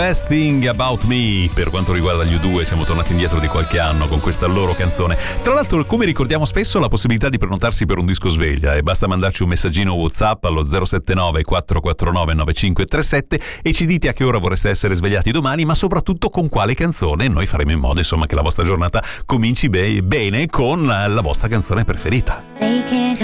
Best Thing About Me. Per quanto riguarda gli U2 siamo tornati indietro di qualche anno con questa loro canzone. Tra l'altro, come ricordiamo spesso, la possibilità di prenotarsi per un disco sveglia e basta mandarci un messaggino WhatsApp allo 079 449 9537 e ci dite a che ora vorreste essere svegliati domani, ma soprattutto con quale canzone. Noi faremo in modo insomma che la vostra giornata cominci bene con la vostra canzone preferita.